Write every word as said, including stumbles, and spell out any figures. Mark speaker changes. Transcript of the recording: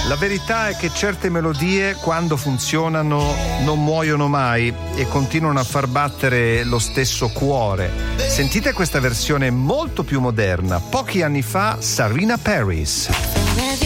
Speaker 1: La verità è che certe melodie, quando funzionano, non muoiono mai e continuano a far battere lo stesso cuore. Sentite questa versione molto più moderna. Pochi anni fa, Sarina Paris.